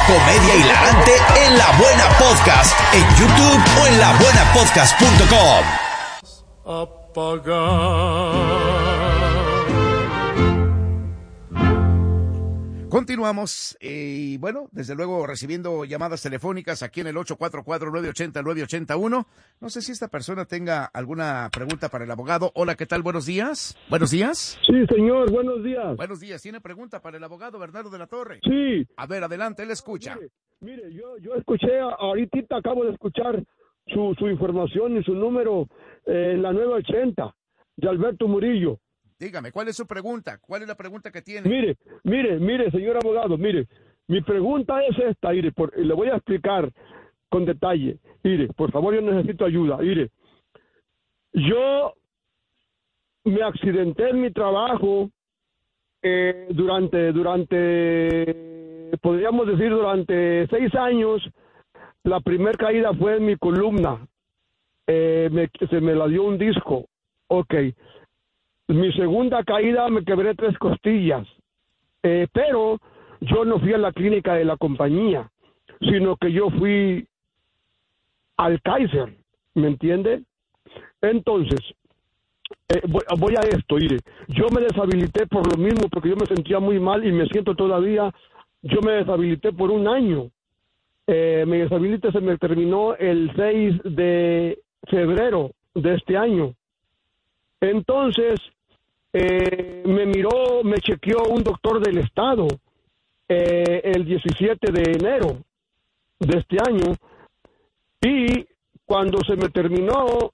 comedia hilarante en La Buena Podcast, en YouTube o en labuenapodcast.com. Continuamos, y bueno, desde luego recibiendo llamadas telefónicas aquí en el 844-980-981. No sé si esta persona tenga alguna pregunta para el abogado. Hola, ¿qué tal? Buenos días. ¿Buenos días? Sí, señor, buenos días. Buenos días. ¿Tiene pregunta para el abogado Bernardo de la Torre? Sí. A ver, adelante, él escucha. Mire, yo escuché, ahorita acabo de escuchar su información y su número en la 980 de Alberto Murillo. Dígame, ¿cuál es su pregunta? ¿Cuál es la pregunta que tiene? Mire, señor abogado, mire, mi pregunta es esta, le voy a explicar con detalle. Mire, por favor, yo necesito ayuda. Mire, yo me accidenté en mi trabajo podríamos decir, durante 6 años. La primera caída fue en mi columna. Se me la dio un disco. Ok. Mi segunda caída me quebré 3 costillas, pero yo no fui a la clínica de la compañía, sino que yo fui al Kaiser, ¿me entiende? Entonces, voy a esto, mire, yo me deshabilité por lo mismo, porque yo me sentía muy mal y me siento todavía. Yo me deshabilité por 1 año. Mi deshabilité se me terminó el 6 de febrero de este año. Entonces, me chequeó un doctor del estado el 17 de enero de este año, y cuando se me terminó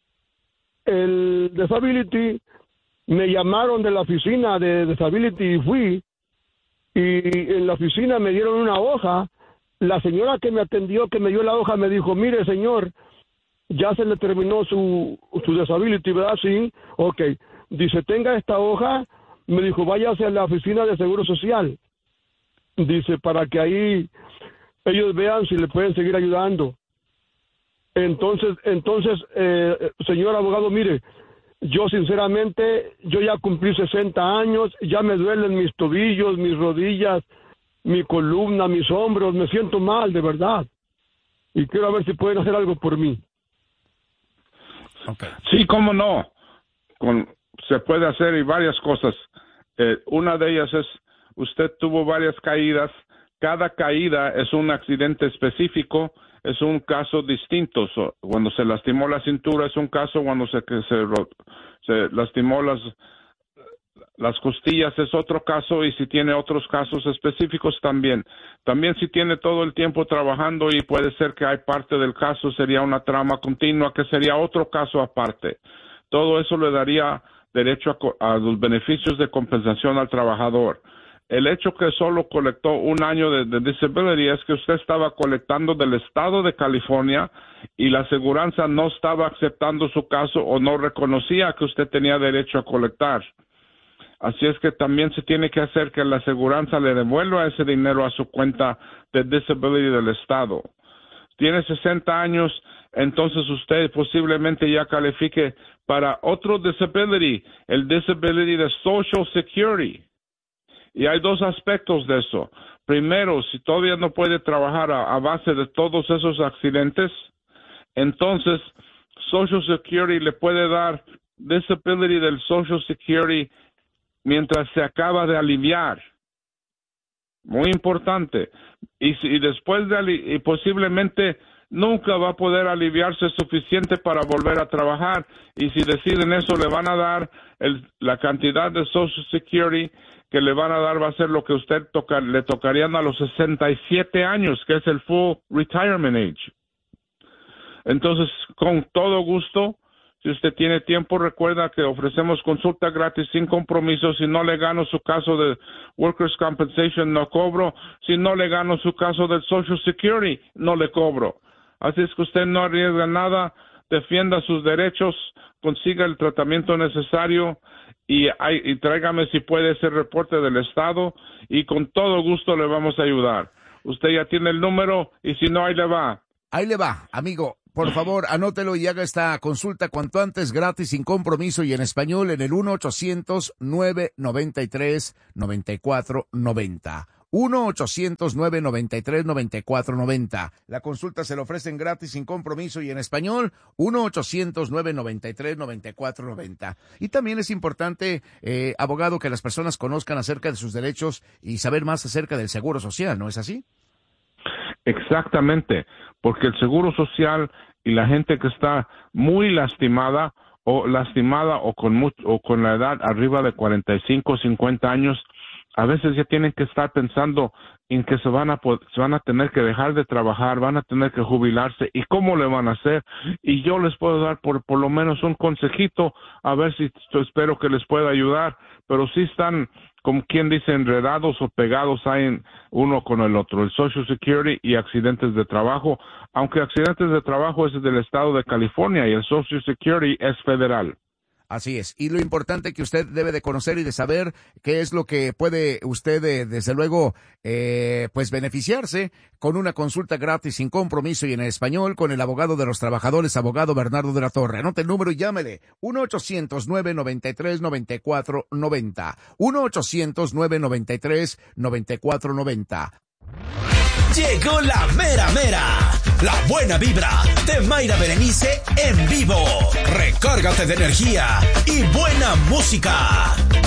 el disability, me llamaron de la oficina de disability y fui, y en la oficina me dieron una hoja. La señora que me atendió, que me dio la hoja, me dijo: mire, señor, ya se le terminó su disability, ¿verdad? Sí, ok. Dice, tenga esta hoja, me dijo, váyase a la oficina de Seguro Social. Dice, para que ahí ellos vean si le pueden seguir ayudando. Entonces, señor abogado, mire, yo sinceramente, yo ya cumplí 60 años, ya me duelen mis tobillos, mis rodillas, mi columna, mis hombros, me siento mal, de verdad. Y quiero ver si pueden hacer algo por mí. Okay. Sí, cómo no. Se puede hacer y varias cosas. Una de ellas es, usted tuvo varias caídas. Cada caída es un accidente específico, es un caso distinto. Cuando se lastimó la cintura es un caso, cuando se lastimó las costillas es otro caso, y si tiene otros casos específicos también. También si tiene todo el tiempo trabajando y puede ser que hay parte del caso, sería una trauma continua, que sería otro caso aparte. Todo eso le daría derecho a los beneficios de compensación al trabajador. El hecho que solo colectó 1 año de disability es que usted estaba colectando del estado de California y la aseguranza no estaba aceptando su caso o no reconocía que usted tenía derecho a colectar. Así es que también se tiene que hacer que la aseguranza le devuelva ese dinero a su cuenta de disability del estado. Tiene 60 años, entonces usted posiblemente ya califique para otro disability, el disability de Social Security. Y hay 2 aspectos de eso. Primero, si todavía no puede trabajar a base de todos esos accidentes, entonces Social Security le puede dar disability del Social Security mientras se acaba de aliviar. Muy importante. Y después y posiblemente nunca va a poder aliviarse suficiente para volver a trabajar. Y si deciden eso, le van a dar la cantidad de Social Security que le van a dar, va a ser lo que le tocarían a los 67 años, que es el full retirement age. Entonces, con todo gusto, si usted tiene tiempo, recuerda que ofrecemos consulta gratis sin compromiso. Si no le gano su caso de Workers' Compensation, no cobro. Si no le gano su caso del Social Security, no le cobro. Así es que usted no arriesga nada, defienda sus derechos, consiga el tratamiento necesario y tráigame si puede ese reporte del Estado y con todo gusto le vamos a ayudar. Usted ya tiene el número y si no, ahí le va. Ahí le va, amigo. Por favor, anótelo y haga esta consulta cuanto antes, gratis, sin compromiso y en español en el 1-800-993-9490. 1-800-993-9490. La consulta se le ofrecen gratis, sin compromiso y en español, 1-800-993-9490. Y también es importante, abogado, que las personas conozcan acerca de sus derechos y saber más acerca del seguro social, ¿no es así? Exactamente, porque el seguro social y la gente que está muy lastimada o con la edad arriba de 45 o 50 años, a veces ya tienen que estar pensando en que se van a tener que dejar de trabajar, van a tener que jubilarse, y cómo le van a hacer. Y yo les puedo dar por lo menos un consejito, a ver si espero que les pueda ayudar, pero sí están, como quien dice, enredados o pegados ahí uno con el otro, el Social Security y accidentes de trabajo, aunque accidentes de trabajo es del estado de California y el Social Security es federal. Así es, y lo importante que usted debe de conocer y de saber qué es lo que puede usted, desde luego, pues beneficiarse con una consulta gratis, sin compromiso y en español, con el abogado de los trabajadores, abogado Bernardo de la Torre. Anote el número y llámele, 1-800-993-9490, 1-800-993-9490. Llegó la mera mera, la buena vibra de Mayra Berenice en vivo. Recárgate de energía y buena música.